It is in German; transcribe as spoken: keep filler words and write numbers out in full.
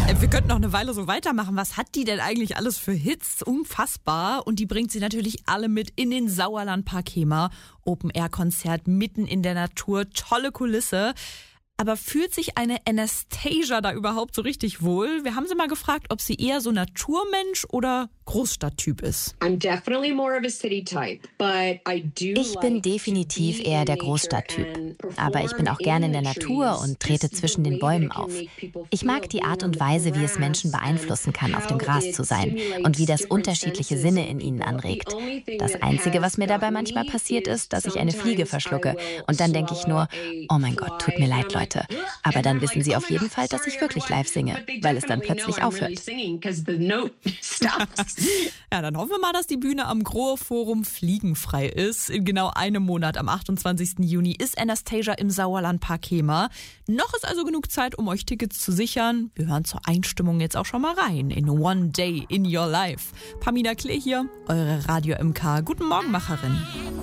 Wir könnten noch eine Weile so weitermachen. Was hat die denn eigentlich alles für Hits? Unfassbar. Und die bringt sie natürlich alle mit in den Sauerlandpark Hemer. Open-Air-Konzert mitten in der Natur. Tolle Kulisse. Aber fühlt sich eine Anastasia da überhaupt so richtig wohl? Wir haben sie mal gefragt, ob sie eher so Naturmensch oder Großstadttyp ist. Ich bin definitiv eher der Großstadttyp. Aber ich bin auch gerne in der Natur und trete zwischen den Bäumen auf. Ich mag die Art und Weise, wie es Menschen beeinflussen kann, auf dem Gras zu sein und wie das unterschiedliche Sinne in ihnen anregt. Das Einzige, was mir dabei manchmal passiert, ist, dass ich eine Fliege verschlucke. Und dann denke ich nur, oh mein Gott, tut mir leid, Leute. Aber dann wissen sie auf jeden Fall, dass ich wirklich live singe, weil es dann plötzlich aufhört. Ja, dann hoffen wir mal, dass die Bühne am Grohe Forum fliegenfrei ist. In genau einem Monat, am achtundzwanzigsten Juni, ist Anastasia im Sauerlandpark Hemer. Noch ist also genug Zeit, um euch Tickets zu sichern. Wir hören zur Einstimmung jetzt auch schon mal rein in One Day in Your Life. Pamina Klee hier, eure Radio M K. Guten Morgen, Macherin.